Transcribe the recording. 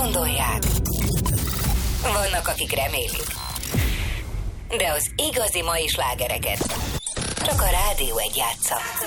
gondolják. Vannak, akik remélik. De az igazi mai slágereket csak a Rádió 1 játsza.